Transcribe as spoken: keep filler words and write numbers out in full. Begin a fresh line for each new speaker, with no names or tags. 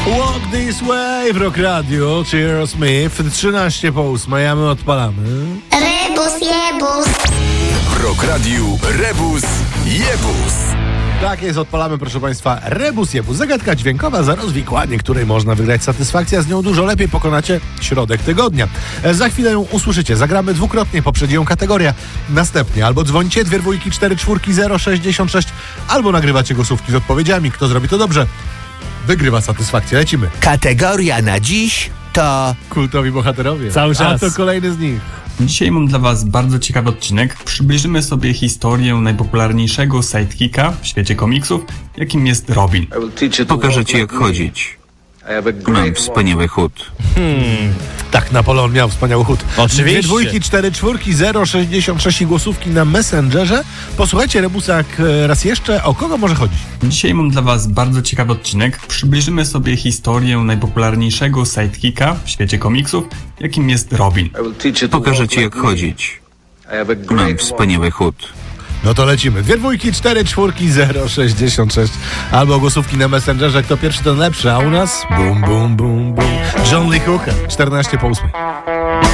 Walk This Way w Rock Radio, Cheers Smith, trzynaście po ósmej, a my odpalamy.
Rebus jebus.
W Rock Radiu Rebus jebus.
Tak jest, odpalamy, proszę Państwa, Rebus jebus. Zagadka dźwiękowa za rozwikłanie, której można wygrać satysfakcję, a z nią dużo lepiej pokonacie środek tygodnia. E, za chwilę ją usłyszycie. Zagramy dwukrotnie, poprzedzi ją kategoria. Następnie albo dzwonicie, dwie dwójki, cztery czwórki, zero sześćdziesiąt sześć, albo nagrywacie głosówki z odpowiedziami. Kto zrobi to dobrze, wygrywa satysfakcję. Lecimy.
Kategoria na dziś to
Kultowi bohaterowie.
Cały czas.
A to kolejny z nich.
Dzisiaj mam dla Was bardzo ciekawy odcinek. Przybliżymy sobie historię najpopularniejszego sidekicka w świecie komiksów, jakim jest Robin.
Pokażę ci, jak chodzić. Mam wspaniały chód.
Tak, Napoleon miał wspaniały chód.
Oczywiście.
Dwie dwójki, cztery czwórki, zero sześćdziesiąt sześć i głosówki na Messengerze. Posłuchajcie Rebusa jak e, raz jeszcze. O kogo może chodzić?
Dzisiaj mam dla Was bardzo ciekawy odcinek. Przybliżymy sobie historię najpopularniejszego sidekicka w świecie komiksów, jakim jest Robin.
Pokażę ci, jak chodzić. Mam wspaniały chód.
No to lecimy. Dwie dwójki, cztery czwórki, zero sześćdziesiąt sześć. Albo głosówki na Messengerze. Kto pierwszy, ten lepszy. A u nas bum, bum, bum, bum. John Lee Hooker. czternaście po ósmej.